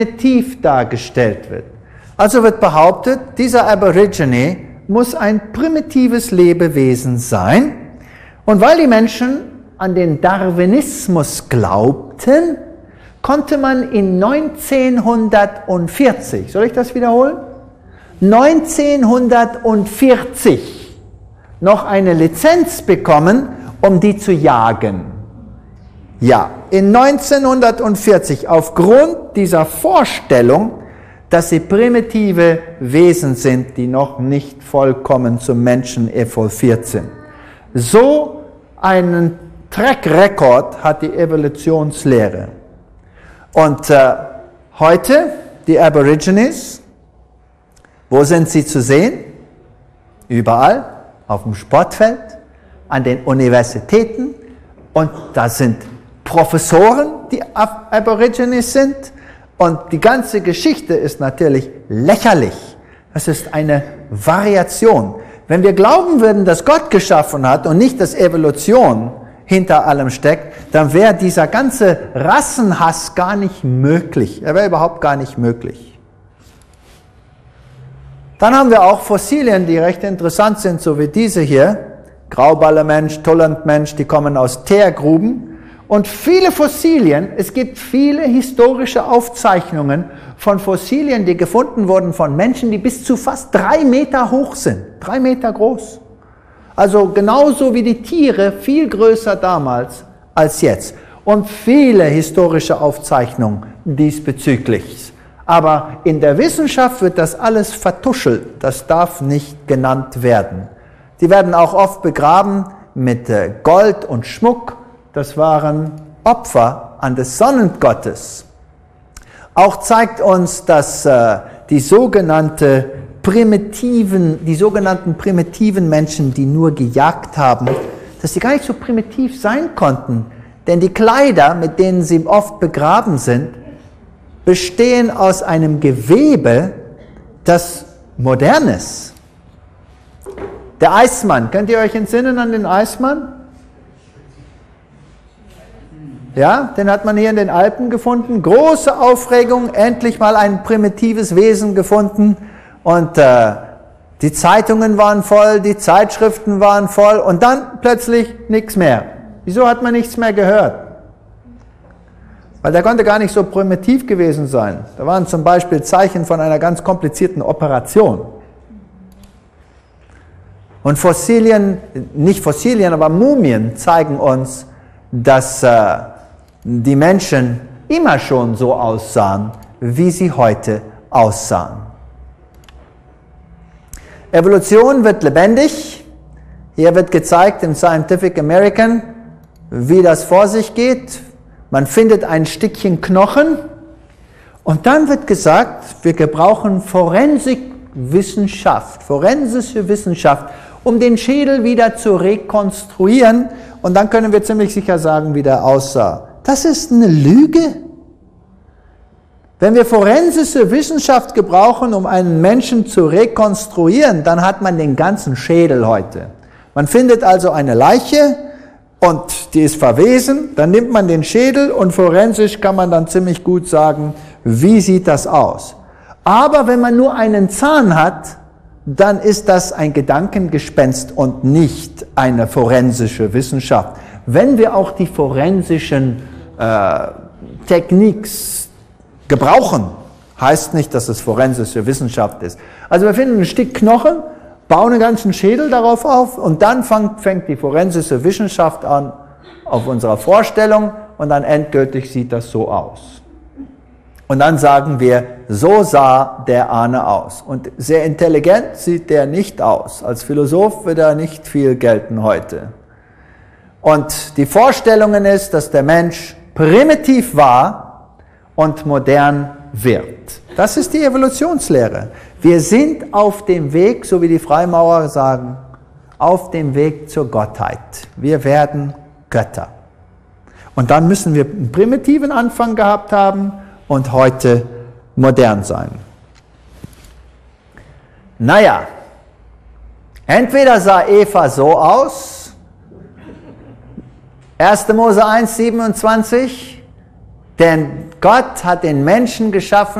primitiv dargestellt wird. Also wird behauptet, dieser Aborigine muss ein primitives Lebewesen sein. Und weil die Menschen an den Darwinismus glaubten, konnte man in 1940, soll ich das wiederholen? 1940 noch eine Lizenz bekommen, um die zu jagen. Ja, in 1940, aufgrund dieser Vorstellung, dass sie primitive Wesen sind, die noch nicht vollkommen zum Menschen evolviert sind. So einen Track Record hat die Evolutionslehre. Und heute, die Aborigines, wo sind sie zu sehen? Überall, auf dem Sportfeld, an den Universitäten, und da sind Professoren, die Aborigines sind, und die ganze Geschichte ist natürlich lächerlich. Das ist eine Variation. Wenn wir glauben würden, dass Gott geschaffen hat und nicht, dass Evolution hinter allem steckt, dann wäre dieser ganze Rassenhass gar nicht möglich. Er wäre überhaupt gar nicht möglich. Dann haben wir auch Fossilien, die recht interessant sind, so wie diese hier. Grauballermensch, Tullandmensch, die kommen aus Teergruben. Und viele Fossilien, es gibt viele historische Aufzeichnungen von Fossilien, die gefunden wurden von Menschen, die bis zu fast 3 Meter hoch sind, 3 Meter groß. Also genauso wie die Tiere, viel größer damals als jetzt. Und viele historische Aufzeichnungen diesbezüglich. Aber in der Wissenschaft wird das alles vertuschelt, das darf nicht genannt werden. Die werden auch oft begraben mit Gold und Schmuck. Das waren Opfer an des Sonnengottes. Auch zeigt uns, dass die sogenannten primitiven Menschen, die nur gejagt haben, dass sie gar nicht so primitiv sein konnten. Denn die Kleider, mit denen sie oft begraben sind, bestehen aus einem Gewebe, das modern ist. Der Eismann, könnt ihr euch entsinnen an den Eismann? Ja, den hat man hier in den Alpen gefunden. Große Aufregung, endlich mal ein primitives Wesen gefunden. Und die Zeitungen waren voll, die Zeitschriften waren voll und dann plötzlich nichts mehr. Wieso hat man nichts mehr gehört? Weil der konnte gar nicht so primitiv gewesen sein. Da waren zum Beispiel Zeichen von einer ganz komplizierten Operation. Und Fossilien, nicht Fossilien, aber Mumien zeigen uns, dass die Menschen immer schon so aussahen, wie sie heute aussahen. Evolution wird lebendig. Hier wird gezeigt im Scientific American, wie das vor sich geht. Man findet ein Stückchen Knochen und dann wird gesagt, wir gebrauchen forensische Wissenschaft, um den Schädel wieder zu rekonstruieren, und dann können wir ziemlich sicher sagen, wie der aussah. Das ist eine Lüge. Wenn wir forensische Wissenschaft gebrauchen, um einen Menschen zu rekonstruieren, dann hat man den ganzen Schädel heute. Man findet also eine Leiche und die ist verwesen, dann nimmt man den Schädel und forensisch kann man dann ziemlich gut sagen, wie sieht das aus. Aber wenn man nur einen Zahn hat, dann ist das ein Gedankengespenst und nicht eine forensische Wissenschaft. Wenn wir auch die forensischen Techniks gebrauchen, heißt nicht, dass es forensische Wissenschaft ist. Also wir finden ein Stück Knochen, bauen einen ganzen Schädel darauf auf und dann fängt die forensische Wissenschaft an auf unserer Vorstellung und dann endgültig sieht das so aus. Und dann sagen wir, so sah der Ahne aus. Und sehr intelligent sieht der nicht aus. Als Philosoph wird er nicht viel gelten heute. Und die Vorstellung ist, dass der Mensch primitiv war und modern wird. Das ist die Evolutionslehre. Wir sind auf dem Weg, so wie die Freimaurer sagen, auf dem Weg zur Gottheit. Wir werden Götter. Und dann müssen wir einen primitiven Anfang gehabt haben und heute modern sein. Naja, entweder sah Eva so aus, 1. Mose 1, 27, Denn Gott hat den Menschen geschaffen